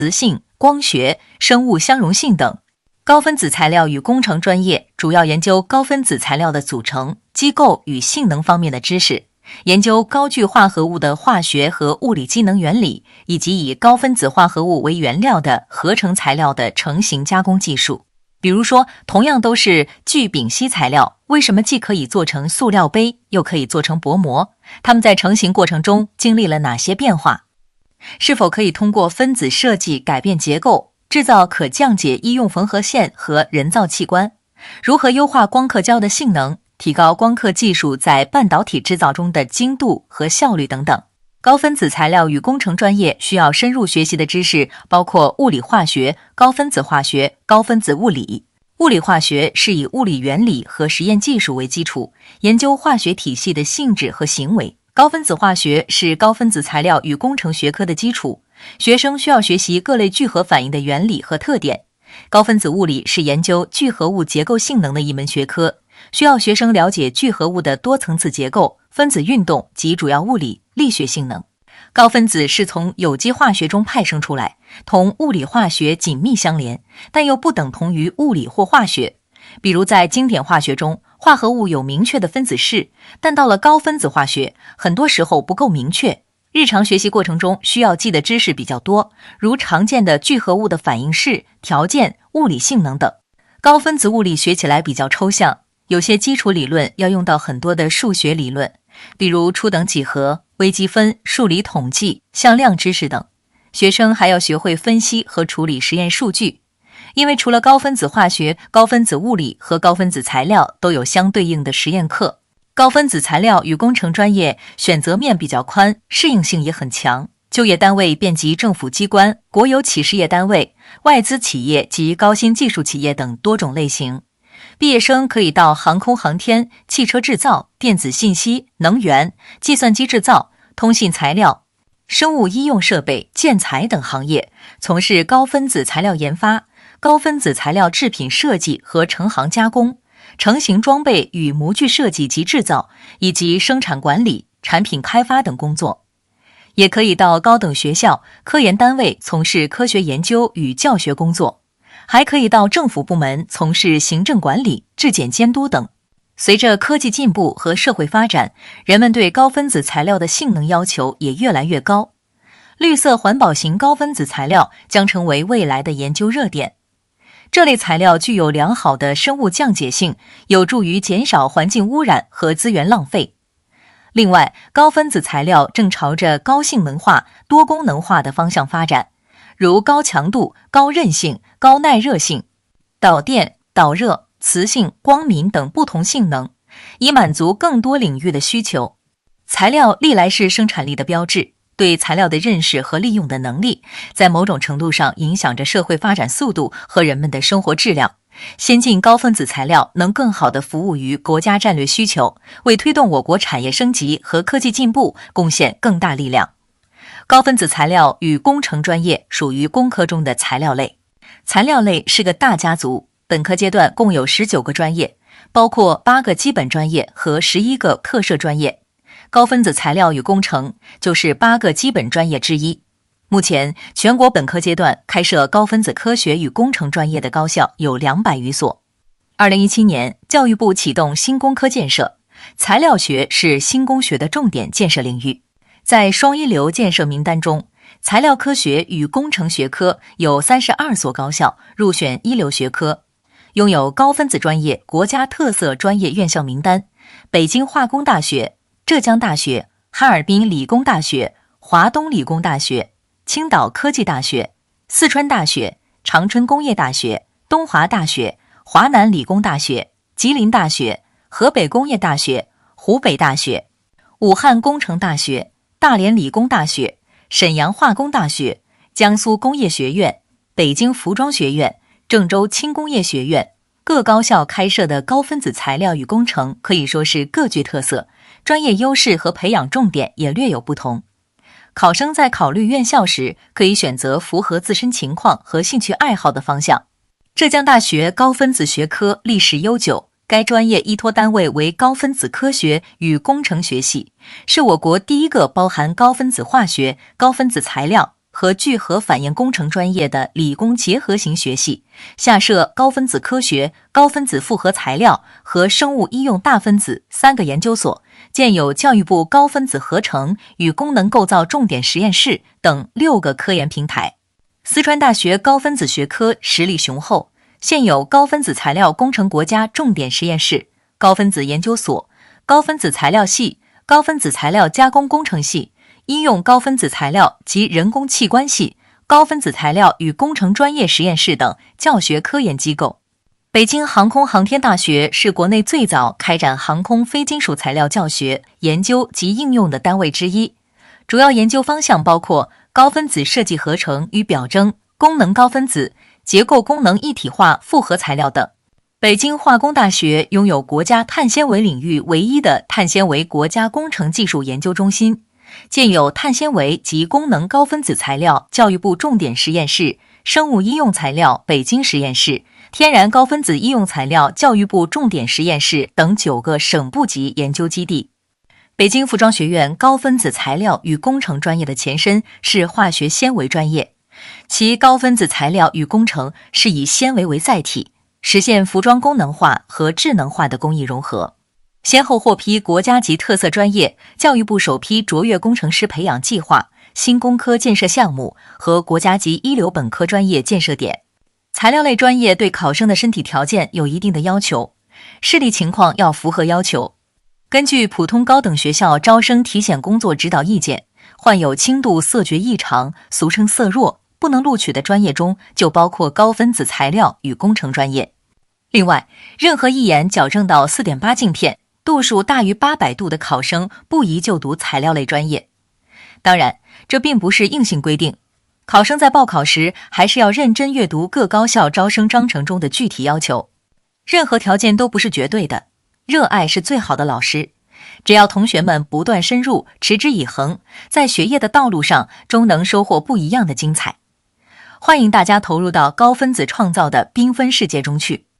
磁性、光学、生物相容性等。高分子材料与工程专业主要研究高分子材料的组成、机构与性能方面的知识，研究高聚化合物的化学和物理机能原理，以及以高分子化合物为原料的合成材料的成型加工技术。比如说，同样都是聚丙烯材料，为什么既可以做成塑料杯，又可以做成薄膜？它们在成型过程中经历了哪些变化？是否可以通过分子设计改变结构，制造可降解医用缝合线和人造器官？如何优化光刻胶的性能，提高光刻技术在半导体制造中的精度和效率等等。高分子材料与工程专业需要深入学习的知识包括物理化学、高分子化学、高分子物理。物理化学是以物理原理和实验技术为基础，研究化学体系的性质和行为。高分子化学是高分子材料与工程学科的基础，学生需要学习各类聚合反应的原理和特点。高分子物理是研究聚合物结构性能的一门学科，需要学生了解聚合物的多层次结构、分子运动及主要物理、力学性能。高分子是从有机化学中派生出来，同物理化学紧密相连，但又不等同于物理或化学。比如在经典化学中，化合物有明确的分子式，但到了高分子化学，很多时候不够明确。日常学习过程中需要记的知识比较多，如常见的聚合物的反应式、条件、物理性能等。高分子物理学起来比较抽象，有些基础理论要用到很多的数学理论，比如初等几何、微积分、数理统计、向量知识等。学生还要学会分析和处理实验数据。因为除了高分子化学、高分子物理和高分子材料都有相对应的实验课，高分子材料与工程专业选择面比较宽，适应性也很强。就业单位遍及政府机关、国有企事业单位、外资企业及高新技术企业等多种类型。毕业生可以到航空航天、汽车制造、电子信息、能源、计算机制造、通信材料、生物医用设备、建材等行业，从事高分子材料研发、高分子材料制品设计和成行加工、成型装备与模具设计及制造，以及生产管理、产品开发等工作。也可以到高等学校、科研单位从事科学研究与教学工作，还可以到政府部门从事行政管理、质检监督等。随着科技进步和社会发展，人们对高分子材料的性能要求也越来越高。绿色环保型高分子材料将成为未来的研究热点。这类材料具有良好的生物降解性，有助于减少环境污染和资源浪费。另外，高分子材料正朝着高性能化、多功能化的方向发展，如高强度、高韧性、高耐热性、导电、导热、磁性、光敏等不同性能，以满足更多领域的需求。材料历来是生产力的标志，对材料的认识和利用的能力，在某种程度上影响着社会发展速度和人们的生活质量。先进高分子材料能更好地服务于国家战略需求，为推动我国产业升级和科技进步贡献更大力量。高分子材料与工程专业属于工科中的材料类。材料类是个大家族，本科阶段共有19个专业，包括8个基本专业和11个特设专业。高分子材料与工程就是8个基本专业之一。目前，全国本科阶段开设高分子科学与工程专业的高校有200余所。2017年，教育部启动新工科建设，材料学是新工学的重点建设领域。在双一流建设名单中，材料科学与工程学科有32所高校入选一流学科，拥有高分子专业国家特色专业院校名单：北京化工大学、浙江大学、哈尔滨理工大学、华东理工大学、青岛科技大学、四川大学、长春工业大学、东华大学、华南理工大学、吉林大学、河北工业大学、湖北大学、武汉工程大学、大连理工大学、沈阳化工大学、江苏工业学院、北京服装学院、郑州轻工业学院。各高校开设的高分子材料与工程可以说是各具特色，专业优势和培养重点也略有不同。考生在考虑院校时，可以选择符合自身情况和兴趣爱好的方向。浙江大学高分子学科历史悠久，该专业依托单位为高分子科学与工程学系，是我国第一个包含高分子化学、高分子材料、 和聚合反应工程专业的理工结合型学系，下设高分子科学、高分子复合材料和生物医用大分子3个研究所，建有教育部高分子合成与功能构造重点实验室等6个科研平台。四川大学高分子学科实力雄厚，现有高分子材料工程国家重点实验室、高分子研究所、高分子材料系、高分子材料加工工程系、医用高分子材料及人工器官系、高分子材料与工程专业实验室等教学科研机构。北京航空航天大学是国内最早开展航空非金属材料教学、研究及应用的单位之一，主要研究方向包括高分子设计合成与表征、功能高分子、结构功能一体化复合材料等。北京化工大学拥有国家碳纤维领域唯一的碳纤维国家工程技术研究中心，建有碳纤维及功能高分子材料教育部重点实验室、生物医用材料北京实验室、天然高分子医用材料教育部重点实验室等9个省部级研究基地。北京服装学院高分子材料与工程专业的前身是化学纤维专业，其高分子材料与工程是以纤维为载体，实现服装功能化和智能化的工艺融合，先后获批国家级特色专业、教育部首批卓越工程师培养计划、新工科建设项目和国家级一流本科专业建设点。材料类专业对考生的身体条件有一定的要求，视力情况要符合要求。根据普通高等学校招生体检工作指导意见，患有轻度色觉异常，俗称色弱，不能录取的专业中就包括高分子材料与工程专业。另外，任何一眼矫正到 4.8 镜片，度数大于800度的考生不宜就读材料类专业。当然，这并不是硬性规定，考生在报考时还是要认真阅读各高校招生章程中的具体要求。任何条件都不是绝对的，热爱是最好的老师。只要同学们不断深入，持之以恒，在学业的道路上终能收获不一样的精彩。欢迎大家投入到高分子创造的缤纷世界中去。